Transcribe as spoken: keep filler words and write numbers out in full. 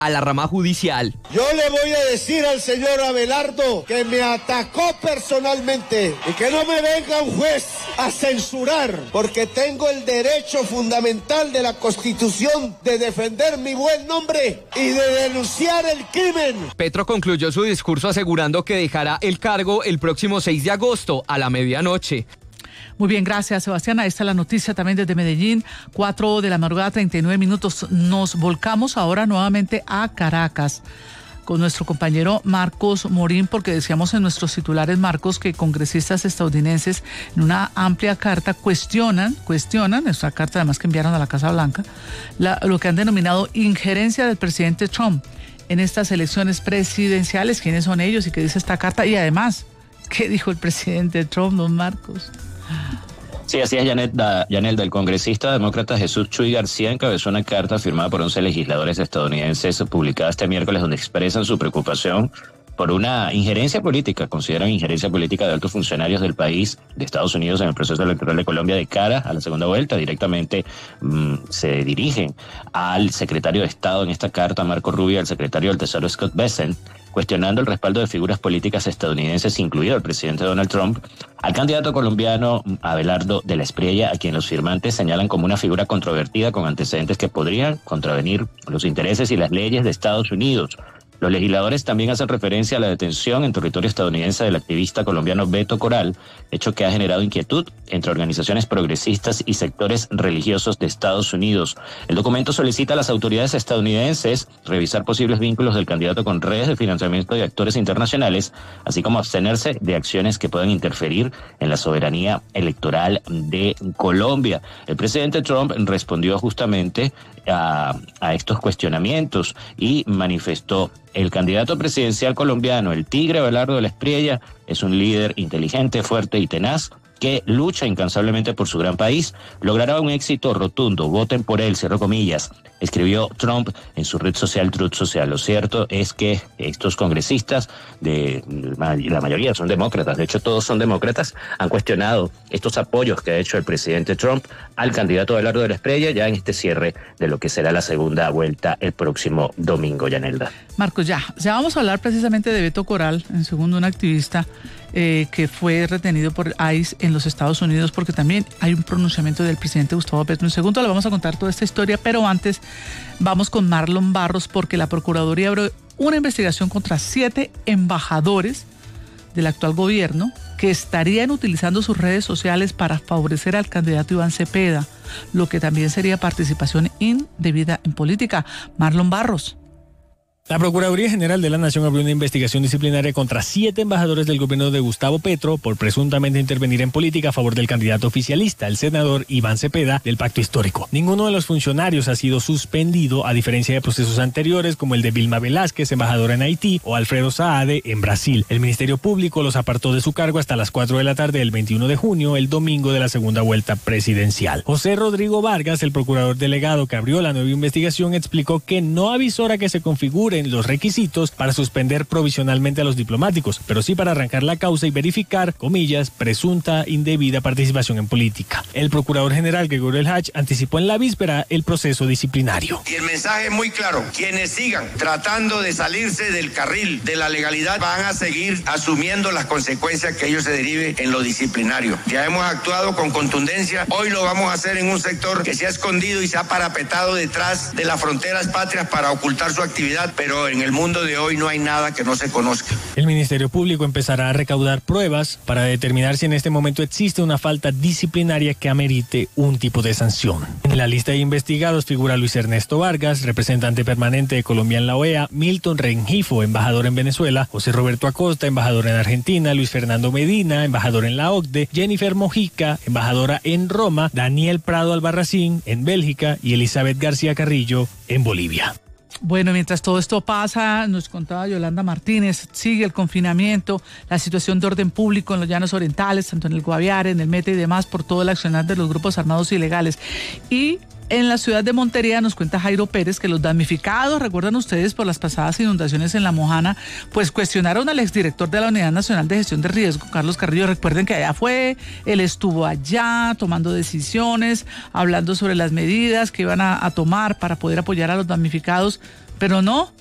a la rama judicial. Yo le voy a decir al señor Abelardo que me atacó personalmente y que no me venga un juez a censurar, porque tengo el derecho fundamental de la Constitución de defender mi buen nombre y de denunciar el crimen. Petro concluyó su discurso asegurando que dejará el cargo el próximo seis de agosto a la medianoche. Muy bien, gracias, Sebastián. Ahí está la noticia también desde Medellín. Cuatro de la madrugada, treinta y nueve minutos. Nos volcamos ahora nuevamente a Caracas con nuestro compañero Marcos Morín, porque decíamos en nuestros titulares, Marcos, que congresistas estadounidenses en una amplia carta cuestionan, cuestionan, esta carta además que enviaron a la Casa Blanca, la, lo que han denominado injerencia del presidente Trump en estas elecciones presidenciales. ¿Quiénes son ellos y qué dice esta carta? Y además, ¿qué dijo el presidente Trump, don Marcos? Sí, así es, Janet, da, Yanelda. El congresista demócrata Jesús Chuy García encabezó una carta firmada por once legisladores estadounidenses publicada este miércoles donde expresan su preocupación por una injerencia política, consideran injerencia política de altos funcionarios del país, de Estados Unidos, en el proceso electoral de Colombia de cara a la segunda vuelta. Directamente mmm, se dirigen al secretario de Estado en esta carta, Marco Rubio, al secretario del Tesoro, Scott Bessent, cuestionando el respaldo de figuras políticas estadounidenses, incluido el presidente Donald Trump, al candidato colombiano Abelardo de la Espriella, a quien los firmantes señalan como una figura controvertida con antecedentes que podrían contravenir los intereses y las leyes de Estados Unidos. Los legisladores también hacen referencia a la detención en territorio estadounidense del activista colombiano Beto Coral, hecho que ha generado inquietud entre organizaciones progresistas y sectores religiosos de Estados Unidos. El documento solicita a las autoridades estadounidenses revisar posibles vínculos del candidato con redes de financiamiento de actores internacionales, así como abstenerse de acciones que puedan interferir en la soberanía electoral de Colombia. El presidente Trump respondió justamente a, a estos cuestionamientos y manifestó: el candidato presidencial colombiano, el Tigre Abelardo de la Espriella, es un líder inteligente, fuerte y tenaz que lucha incansablemente por su gran país. Logrará un éxito rotundo. Voten por él, cierro comillas, escribió Trump en su red social Truth Social. Lo cierto es que estos congresistas, de la mayoría son demócratas, de hecho todos son demócratas, han cuestionado estos apoyos que ha hecho el presidente Trump al candidato Abelardo de la Espriella ya en este cierre de lo que será la segunda vuelta el próximo domingo, Yanelda. Marcos, ya, ya vamos a hablar precisamente de Beto Coral, en segundo un activista eh, que fue retenido por ICE en los Estados Unidos, porque también hay un pronunciamiento del presidente Gustavo Petro. En segundo le vamos a contar toda esta historia, pero antes vamos con Marlon Barros, porque la Procuraduría abrió una investigación contra siete embajadores del actual gobierno que estarían utilizando sus redes sociales para favorecer al candidato Iván Cepeda, lo que también sería participación indebida en política. Marlon Barros. La Procuraduría General de la Nación abrió una investigación disciplinaria contra siete embajadores del gobierno de Gustavo Petro por presuntamente intervenir en política a favor del candidato oficialista, el senador Iván Cepeda, del Pacto Histórico. Ninguno de los funcionarios ha sido suspendido, a diferencia de procesos anteriores como el de Vilma Velázquez, embajadora en Haití, o Alfredo Saade, en Brasil. El Ministerio Público los apartó de su cargo hasta las cuatro de la tarde del veintiuno de junio, el domingo de la segunda vuelta presidencial. José Rodrigo Vargas, el procurador delegado que abrió la nueva investigación, explicó que no avisora que se configuren los requisitos para suspender provisionalmente a los diplomáticos, pero sí para arrancar la causa y verificar, comillas, presunta indebida participación en política. El procurador general Gregorio El Hach anticipó en la víspera el proceso disciplinario. Y el mensaje es muy claro: quienes sigan tratando de salirse del carril de la legalidad van a seguir asumiendo las consecuencias que ello se derive en lo disciplinario. Ya hemos actuado con contundencia, hoy lo vamos a hacer en un sector que se ha escondido y se ha parapetado detrás de las fronteras patrias para ocultar su actividad, pero en el mundo de hoy no hay nada que no se conozca. El Ministerio Público empezará a recaudar pruebas para determinar si en este momento existe una falta disciplinaria que amerite un tipo de sanción. En la lista de investigados figura Luis Ernesto Vargas, representante permanente de Colombia en la O E A, Milton Rengifo, embajador en Venezuela, José Roberto Acosta, embajador en Argentina, Luis Fernando Medina, embajador en la O C D E, Jennifer Mojica, embajadora en Roma, Daniel Prado Albarracín, en Bélgica, y Elizabeth García Carrillo, en Bolivia. Bueno, mientras todo esto pasa, nos contaba Yolanda Martínez, sigue el confinamiento, la situación de orden público en los llanos orientales, tanto en el Guaviare, en el Meta y demás, por todo el accionar de los grupos armados ilegales. Y en la ciudad de Montería nos cuenta Jairo Pérez que los damnificados, recuerdan ustedes, por las pasadas inundaciones en La Mojana, pues cuestionaron al exdirector de la Unidad Nacional de Gestión de Riesgo, Carlos Carrillo. Recuerden que allá fue, él estuvo allá tomando decisiones, hablando sobre las medidas que iban a, a tomar para poder apoyar a los damnificados. Pero no,